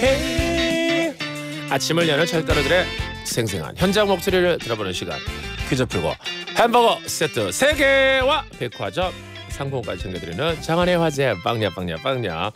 헤이. 아침을 여는 철가루들의 생생한 현장 목소리를 들어보는 시간. 퀴즈 풀고 햄버거 세트 3개와 백화점 상품까지 챙겨드리는 장안의 화제 빵야 빵야 빵야.